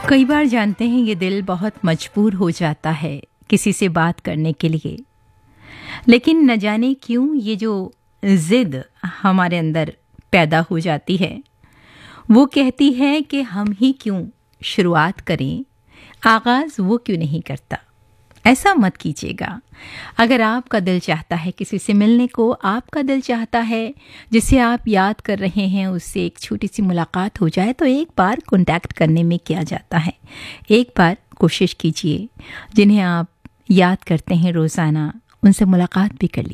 कई बार जानते हैं ये दिल बहुत मजबूर हो जाता है किसी से बात करने के लिए, लेकिन न जाने क्यों ये जो जिद हमारे अंदर पैदा हो जाती है वो कहती है कि हम ही क्यों शुरुआत करें, आगाज़ वो क्यों नहीं करता। ऐसा मत कीजिएगा। अगर आपका दिल चाहता है किसी से मिलने को, आपका दिल चाहता है जिसे आप याद कर रहे हैं उससे एक छोटी सी मुलाकात हो जाए, तो एक बार कांटेक्ट करने में क्या जाता है। एक बार कोशिश कीजिए। जिन्हें आप याद करते हैं रोज़ाना, उनसे मुलाकात भी कर लीजिए।